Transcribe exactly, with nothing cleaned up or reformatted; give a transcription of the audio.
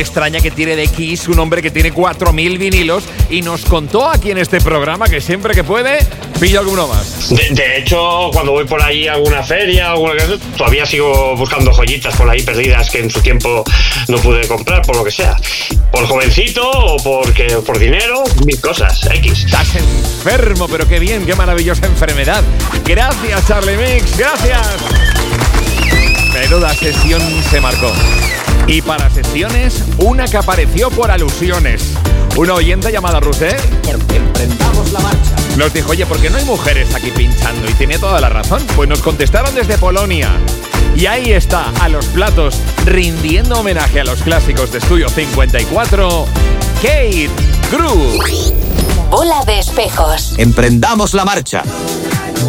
extraña que tiene de Kiss, un hombre que tiene cuatro mil vinilos y nos contó aquí en este programa que siempre que puede pilla alguno más. De, de hecho, cuando voy por ahí a alguna feria, alguna cosa, todavía sigo buscando joyitas por ahí perdidas que en su tiempo no pude comprar, por lo que sea. Por jovencito o porque, por dinero, mil cosas, X. Estás enfermo, pero qué bien, qué maravillosa enfermedad. Gracias, Charlie Mix, gracias. Menuda sesión se marcó. Y para sesiones, una que apareció por alusiones. Una oyente llamada Rusé Emprendamos la marcha. nos dijo, oye, ¿por qué no hay mujeres aquí pinchando? Y tenía toda la razón. Pues nos contestaron desde Polonia. Y ahí está, a los platos, rindiendo homenaje a los clásicos de Estudio cincuenta y cuatro, Kate Crew. Bola de espejos. Emprendamos la marcha.